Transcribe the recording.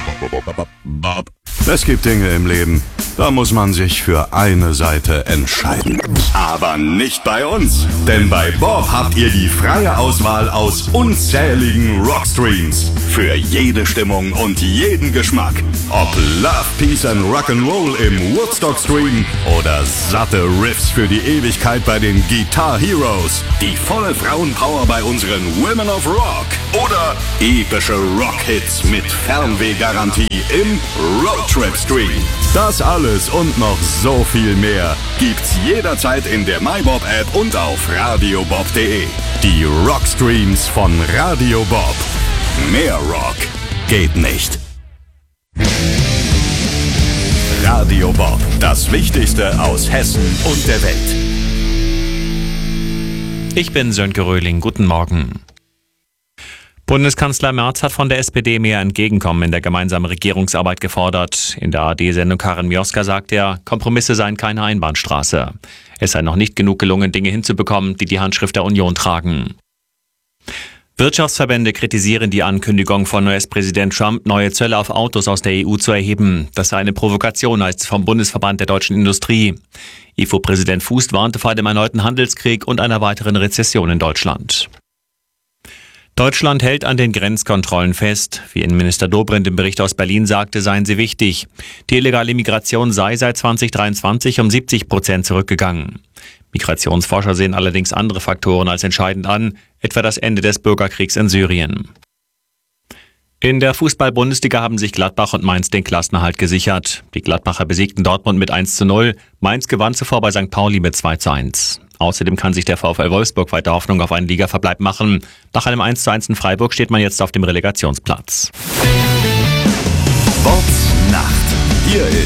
Es gibt Dinge im Leben, da muss man sich für eine Seite entscheiden. Aber nicht bei uns, denn bei Bob habt ihr die freie Auswahl aus unzähligen Rockstreams. Für jede Stimmung und jeden Geschmack. Ob Love, Peace and Rock'n'Roll im Woodstock-Stream oder satte Riffs für die Ewigkeit bei den Guitar Heroes. Die volle Frauenpower bei unseren Women of Rock. Oder epische Rockhits mit Fernwehgarantie im Roadtrip-Stream. Das alles und noch so viel mehr gibt's jederzeit in der MyBob-App und auf radiobob.de. Die Rockstreams von Radio Bob. Mehr Rock geht nicht. Radio Bob, das Wichtigste aus Hessen und der Welt. Ich bin Sönke Röhling, guten Morgen. Bundeskanzler Merz hat von der SPD mehr Entgegenkommen in der gemeinsamen Regierungsarbeit gefordert. In der ARD-Sendung Karin Mioska sagt er, Kompromisse seien keine Einbahnstraße. Es sei noch nicht genug gelungen, Dinge hinzubekommen, die die Handschrift der Union tragen. Wirtschaftsverbände kritisieren die Ankündigung von US-Präsident Trump, neue Zölle auf Autos aus der EU zu erheben. Das sei eine Provokation, heißt es vom Bundesverband der deutschen Industrie. IFO-Präsident Fuß warnte vor einem erneuten Handelskrieg und einer weiteren Rezession in Deutschland. Deutschland hält an den Grenzkontrollen fest. Wie Innenminister Dobrindt im Bericht aus Berlin sagte, seien sie wichtig. Die illegale Migration sei seit 2023 um 70% zurückgegangen. Migrationsforscher sehen allerdings andere Faktoren als entscheidend an, etwa das Ende des Bürgerkriegs in Syrien. In der Fußball-Bundesliga haben sich Gladbach und Mainz den Klassenerhalt gesichert. Die Gladbacher besiegten Dortmund mit 1:0. Mainz gewann zuvor bei St. Pauli mit 2:1. Außerdem kann sich der VfL Wolfsburg weiter Hoffnung auf einen Ligaverbleib machen. Nach einem 1:1 in Freiburg steht man jetzt auf dem Relegtionsplatz. Bobs Nacht. Hier ist